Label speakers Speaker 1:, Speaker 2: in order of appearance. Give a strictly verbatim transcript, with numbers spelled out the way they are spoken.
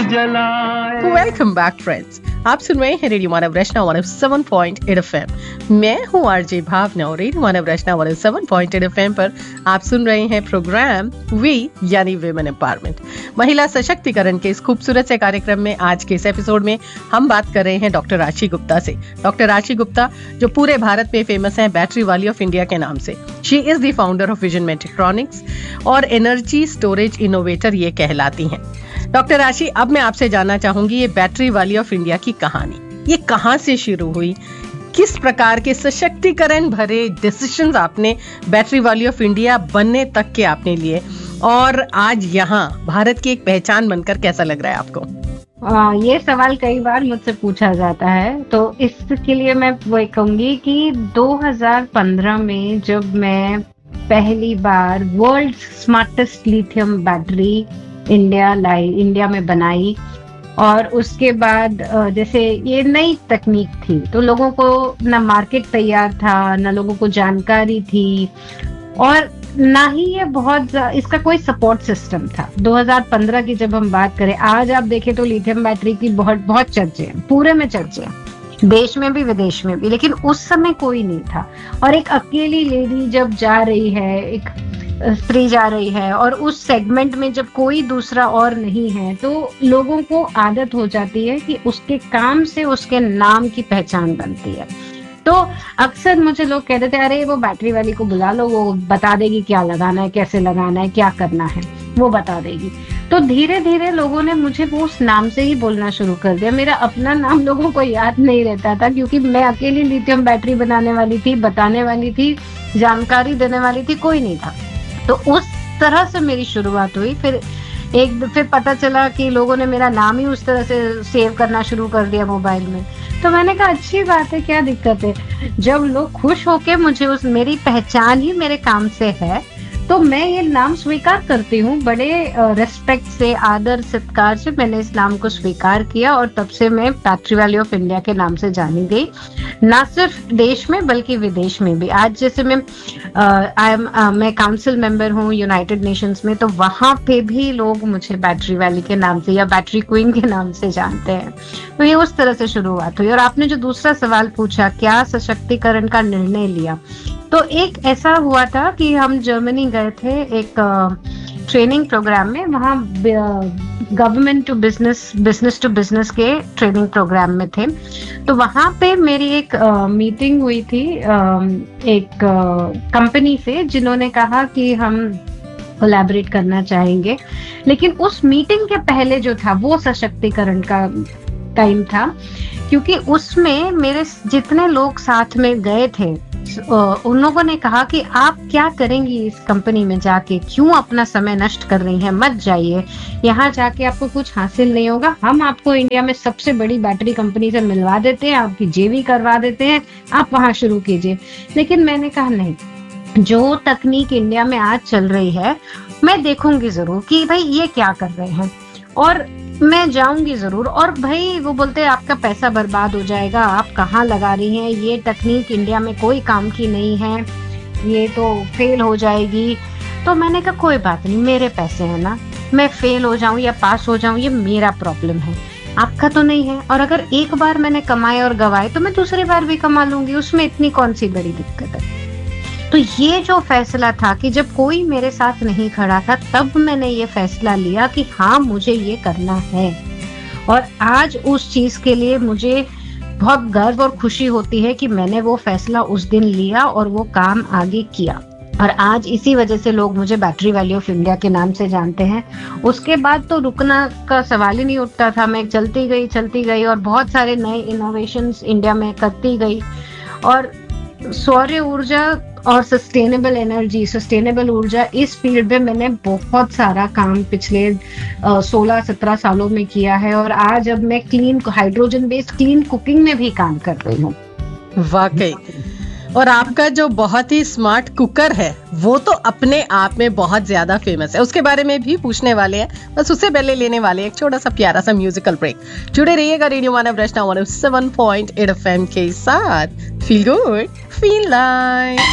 Speaker 1: जलाए।
Speaker 2: Welcome back friends, आप सुन रहे हैं रेडियो मानव रचना one O seven point eight F M. मैं हूँ आरजे भावना और रेडियो मानव रचना one O seven point eight F M पर आप सुन रहे हैं प्रोग्राम वी यानी विमेन एम्पावरमेंट, महिला सशक्तिकरण के इस खूबसूरत से कार्यक्रम में। आज के इस एपिसोड में हम बात कर रहे हैं डॉक्टर राशि गुप्ता से। डॉक्टर राशि गुप्ता जो पूरे भारत में फेमस हैं बैटरी वाली ऑफ इंडिया के नाम से। She is the founder of vision मेट्रिक्ट्रॉनिक्स और एनर्जी स्टोरेज इनोवेटर ये कहलाती हैं। डॉक्टर राशि, अब मैं आपसे जानना चाहूंगी ये बैटरी वाली ऑफ इंडिया की कहानी, ये कहाँ से शुरू हुई, किस प्रकार के सशक्तिकरण भरे डिसीजंस आपने बैटरी वाली ऑफ इंडिया बनने तक के आपने लिए, और आज यहाँ भारत की एक पहचान बनकर कैसा लग रहा है आपको?
Speaker 3: आ, ये सवाल कई बार मुझसे पूछा जाता है, तो इसके लिए मैं वो कहूंगी कि दो हज़ार पंद्रह में जब मैं पहली बार world smartest lithium battery India लाई इंडिया में बनाई, और उसके बाद जैसे ये नई तकनीक थी तो लोगों को ना मार्केट तैयार था, ना लोगों को जानकारी थी, और ना ही ये बहुत इसका कोई सपोर्ट सिस्टम था। दो हज़ार पंद्रह की जब हम बात करें, आज आप देखें तो लिथियम बैटरी की बहुत बहुत चर्चे हैं, पूरे में चर्चे हैं, देश में भी विदेश में भी, लेकिन उस समय कोई नहीं था। और एक अकेली लेडी जब जा रही है, एक स्त्री जा रही है, और उस सेगमेंट में जब कोई दूसरा और नहीं है, तो लोगों को आदत हो जाती है कि उसके काम से उसके नाम की पहचान बनती है। तो अक्सर मुझे लोग कहते थे, अरे वो बैटरी वाली को बुला लो, वो बता देगी क्या लगाना है, कैसे लगाना है, क्या करना है, वो बता देगी। तो धीरे धीरे लोगों ने मुझे वो उस नाम से ही बोलना शुरू कर दिया। मेरा अपना नाम लोगों को याद नहीं रहता था, क्योंकि मैं अकेली लिथियम बैटरी बनाने वाली थी, बताने वाली थी, जानकारी देने वाली थी, कोई नहीं था। तो उस तरह से मेरी शुरुआत हुई। फिर एक फिर पता चला कि लोगों ने मेरा नाम ही उस तरह से सेव करना शुरू कर दिया मोबाइल में। तो मैंने कहा अच्छी बात है, क्या दिक्कत है, जब लोग खुश होके मुझे उस मेरी पहचान ही मेरे काम से है, तो मैं ये नाम स्वीकार करती हूँ। बड़े रिस्पेक्ट से, आदर सत्कार से मैंने इस नाम को स्वीकार किया, और तब से मैं बैटरी वाली ऑफ इंडिया के नाम से जानी गई, ना सिर्फ देश में बल्कि विदेश में भी। आज जैसे मैं आई एम मैं काउंसिल मेंबर हूँ यूनाइटेड नेशंस में, तो वहां पे भी लोग मुझे बैटरी वाली के नाम से या बैटरी क्वीन के नाम से जानते हैं। तो ये उस तरह से शुरुआत हुई। और आपने जो दूसरा सवाल पूछा, क्या सशक्तिकरण का निर्णय लिया, तो एक ऐसा हुआ था कि हम जर्मनी गए थे एक ट्रेनिंग प्रोग्राम में। वहाँ government to business business to business के ट्रेनिंग प्रोग्राम में थे। तो वहाँ पे मेरी एक मीटिंग हुई थी एक कंपनी से, जिन्होंने कहा कि हम कोलैबोरेट करना चाहेंगे। लेकिन उस मीटिंग के पहले जो था वो सशक्तिकरण का टाइम था, क्योंकि उसमें मेरे जितने लोग साथ में गए थे उन लोगों ने कहा कि आप क्या करेंगी इस कंपनी में जाके, क्यों अपना समय नष्ट कर रही हैं, मत जाइए, यहाँ जाके आपको कुछ हासिल नहीं होगा, हम आपको इंडिया में सबसे बड़ी बैटरी कंपनी से मिलवा देते हैं, आपकी जेवी करवा देते हैं, आप वहां शुरू कीजिए। लेकिन मैंने कहा नहीं, जो तकनीक इंडिया में आज चल रही है मैं देखूंगी जरूर कि भाई ये क्या कर रहे हैं, और मैं जाऊंगी जरूर। और भाई वो बोलते हैं आपका पैसा बर्बाद हो जाएगा, आप कहाँ लगा रही हैं, ये तकनीक इंडिया में कोई काम की नहीं है, ये तो फेल हो जाएगी। तो मैंने कहा कोई बात नहीं, मेरे पैसे हैं ना, मैं फेल हो जाऊं या पास हो जाऊं ये मेरा प्रॉब्लम है, आपका तो नहीं है। और अगर एक बार मैंने कमाए और गवाए तो मैं दूसरी बार भी कमा लूंगी, उसमें इतनी कौन सी बड़ी दिक्कत है। तो ये जो फैसला था कि जब कोई मेरे साथ नहीं खड़ा था, तब मैंने ये फैसला लिया कि हाँ मुझे ये करना है। और आज उस चीज के लिए मुझे बहुत गर्व और खुशी होती है कि मैंने वो फैसला उस दिन लिया और वो काम आगे किया। और आज इसी वजह से लोग मुझे बैटरी वाली ऑफ इंडिया के नाम से जानते हैं। उसके बाद तो रुकना का सवाल ही नहीं उठता था, मैं चलती गई चलती गई और बहुत सारे नए इनोवेशंस इंडिया में करती गई। और सौर ऊर्जा और सस्टेनेबल एनर्जी, सस्टेनेबल ऊर्जा, इस फील्ड में मैंने बहुत सारा काम पिछले सोलह सत्रह सालों में किया है। और आज अब मैं clean hydrogen based clean cooking में भी काम कर रही हूँ।
Speaker 2: वाकई, और आपका जो बहुत ही स्मार्ट कुकर है वो तो अपने आप में बहुत ज्यादा फेमस है, उसके बारे में भी पूछने वाले हैं। बस उससे पहले लेने वाले एक छोटा सा प्यारा सा म्यूजिकल ब्रेक। जुड़े रहिएगा रेडियो मानव रचना one O seven point eight F M के साथ। Feel good, feel like.